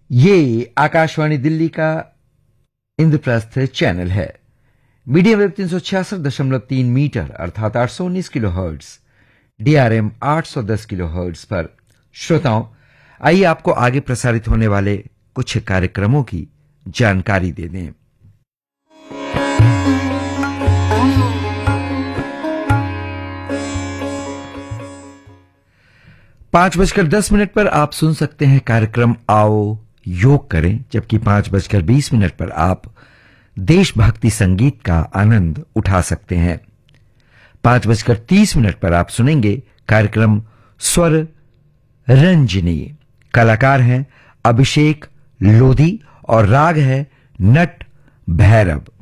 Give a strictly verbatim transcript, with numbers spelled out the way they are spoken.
ये आकाशवाणी दिल्ली का इंद्रप्रस्थ चैनल है। मीडियम वेव तीन सौ छियासठ दशमलव तीन मीटर अर्थात आठ सौ उन्नीस किलो हर्ट्ज, डीआरएम आठ सौ दस किलो हर्ट्ज पर। श्रोताओं, आइए आपको आगे प्रसारित होने वाले कुछ कार्यक्रमों की जानकारी दे दें। पांच बजकर दस मिनट पर आप सुन सकते हैं कार्यक्रम आओ योग करें, जबकि पांच बजकर बीस मिनट पर आप देशभक्ति संगीत का आनंद उठा सकते हैं। पांच बजकर तीस मिनट पर आप सुनेंगे कार्यक्रम स्वर रंजनी। कलाकार हैं अभिषेक लोधी और राग है नट भैरव।